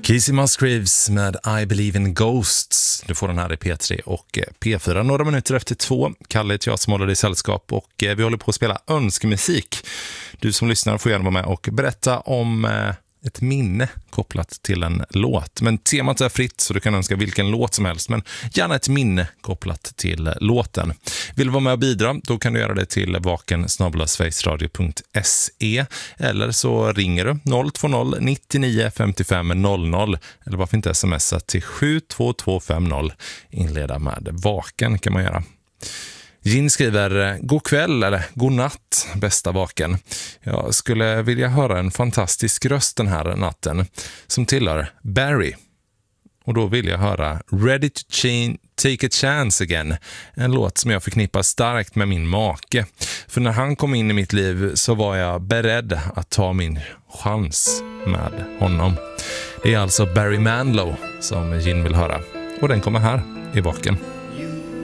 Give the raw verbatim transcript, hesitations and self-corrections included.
Casey Musgraves med I Believe in Ghosts. Du får den här i P tre och P fyra. Några minuter efter två. Kalle heter jag som håller dig i sällskap och vi håller på att spela önskemusik. Du som lyssnar får gärna vara med och berätta om ett minne kopplat till en låt. Men temat är fritt så du kan önska vilken låt som helst. Men gärna ett minne kopplat till låten. Vill du vara med och bidra? Då kan du göra det till vaken snabel-a sverigesradio punkt se eller så ringer du noll två noll nittionio femtiofem noll noll eller varför inte smsa till sju två två fem noll. Inleda med vaken kan man göra. Gin skriver, god kväll eller god natt, bästa vaken. Jag skulle vilja höra en fantastisk röst den här natten som tillhör Barry. Och då vill jag höra Ready to change, Take a Chance Again. En låt som jag förknippar starkt med min make. För när han kom in i mitt liv så var jag beredd att ta min chans med honom. Det är alltså Barry Manilow som Gin vill höra. Och den kommer här i vaken.